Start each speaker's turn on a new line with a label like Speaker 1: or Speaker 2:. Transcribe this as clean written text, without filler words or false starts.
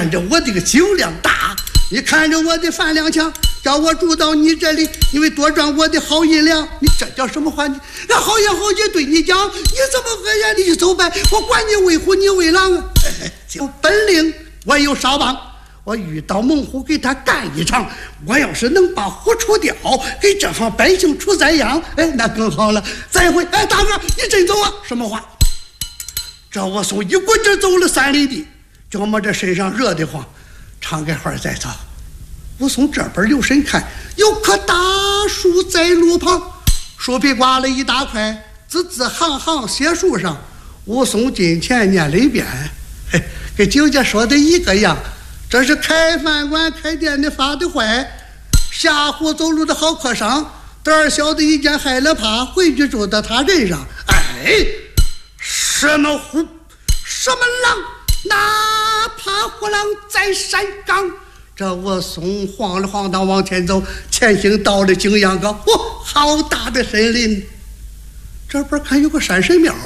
Speaker 1: 看着我这个酒量大，你看着我的饭量强，叫我住到你这里，因为多赚我的好银两。你这叫什么话？那好言好语对你讲，你怎么恶言？你去走呗，我管你为虎，你为狼啊！有本领，我有少棒。我遇到猛虎，给他干一场。我要是能把虎除掉，给这方百姓除灾殃，那更好了。再会，大哥，你真走啊？什么话？这我从一股劲走了3里地，觉么这身上热得慌，唱个话再走。我从这边留神看，有棵大树在路旁，树皮刮了一大块，字字行行写树上。武松近前念了一遍，跟九家说的一个样。这是开饭馆开店的发的坏，下户走路的好客商，胆小的一见害了怕，回去住到他人上。什么虎什么狼，哪怕虎狼在山岗。这我松晃了晃荡往前走，前行到了景阳冈，好大的森林。这边看有个山神庙，